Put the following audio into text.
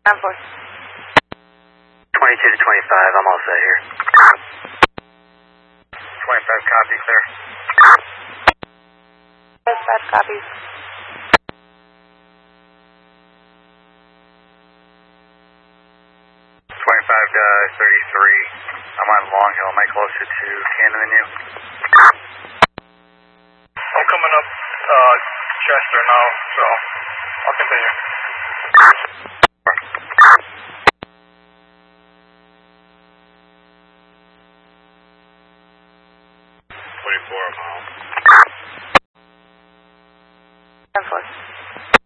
I'm for 22 to 25, I'm all set here. 25 copy, clear. 5 copies. 33. I'm on Long Hill. Am I closer to Cannon than you? I'm coming up Chester now, so I'll continue. 24 miles. 10-4.